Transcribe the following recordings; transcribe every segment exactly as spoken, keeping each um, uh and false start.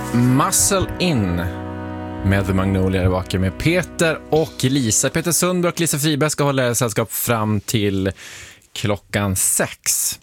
Muscle In med The Magnolia tillbaka med Peter och Lisa. Peter Sundberg och Lisa Friberg ska hålla sällskap fram till klockan sex.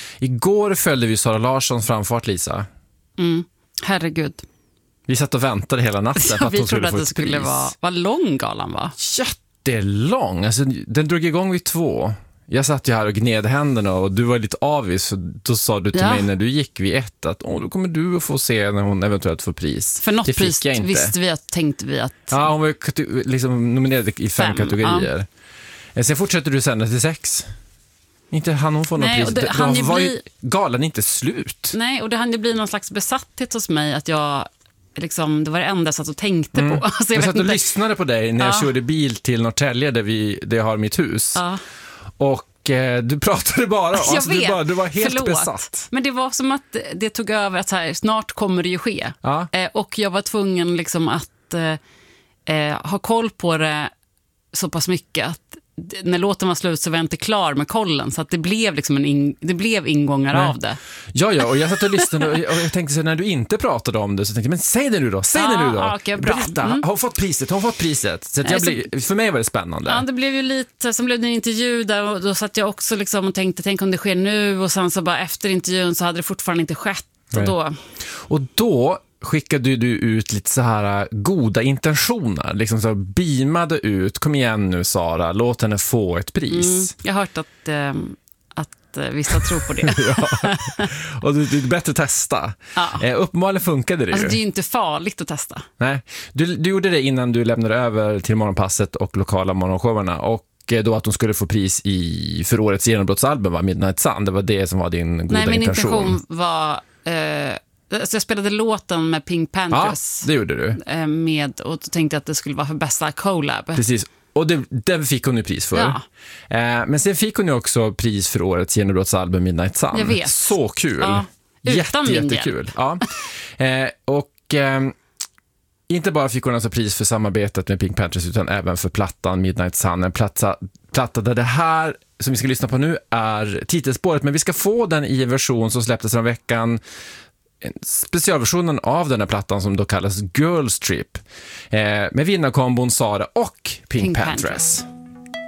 Igår följde vi Sara Larssons framfart, Lisa. Mm, herregud. Vi satt och väntade hela natten ja, för att vi hon trodde skulle att få det ett skulle pris. vara, vad lång galan var. Jättelång. Alltså, den drog igång vid två. Jag satt ju här och gned händerna och du var lite avis. Så då sa du till ja. mig när du gick vid ett att Åh, då kommer du att få se när hon eventuellt får pris. För något det pris visste vi att, tänkte vi att... Ja, hon var liksom nominerad i fem, fem kategorier. Ja. Sen fortsätter du sända till sex. Inte han hon får något pris. Det, då det var bli... ju galan inte slut. Nej, och det hann ju bli någon slags besatthet hos mig att jag... Liksom, det var det enda jag satt och tänkte mm. på. Alltså, jag jag satt och inte... lyssnade på dig när ja. jag körde bil till Norrtälje där, vi, där jag har mitt hus. Ja. Och eh, du pratade bara. Jag alltså, vet. Du, bara, du var helt Förlåt. besatt. Men det var som att det tog över att så här, snart kommer det ju ske. Ja. Eh, och jag var tvungen liksom att eh, eh, ha koll på det så pass mycket att när låten var slut så var jag inte klar med kollen, så att det blev liksom en in, det blev ingångar Nej. av det. Ja, ja, och jag satt och lyssnade och jag tänkte så när du inte pratade om det så tänkte jag, men säg det nu då, säg ja, det nu då. Okay, bra. Berätta, mm. har hon fått priset, har hon fått priset? Så att jag Nej, blev, för mig var det spännande. Ja, det blev ju lite, sen blev det en intervju där och då satt jag också liksom och tänkte, tänk om det sker nu, och sen så bara efter intervjun så hade det fortfarande inte skett. Och då... och då skickade du ut lite så här goda intentioner, liksom så beamade ut, kom igen nu Sara, låt henne få ett pris. Mm, jag har hört att, eh, att eh, vissa tror på det. ja. Och det, det är bättre att testa. Ja. Eh, uppenbarligen funkade det alltså, ju. det är ju inte farligt att testa. Nej, du, du gjorde det innan du lämnade över till Morgonpasset och lokala morgonshowerna, och då att de skulle få pris i för årets genombrottsalbum var Midnight Sun. Det var det som var din goda Nej, min intention. intention var... Eh, alltså jag spelade låten med Pink Panthers. Ja, det gjorde du. Eh, med, och tänkte att det skulle vara för bästa collab. Precis, och det, det fick hon ju pris för. Ja. Eh, men sen fick hon ju också pris för årets genombrottsalbum Midnight Sun. Jag vet. Så kul. Ja, utan Jätte, min jättekul. Ja. Eh, och... Eh, inte bara fick hon alltså pris för samarbetet med Pink Panthers utan även för plattan Midnight Sun. En platta, platta där det här som vi ska lyssna på nu är titelspåret, men vi ska få den i en version som släpptes den veckan. Specialversionen av den här plattan som då kallas Girls Trip. Eh, med vinnarkombon Sara och Pink, Pink Panthers. Panthers.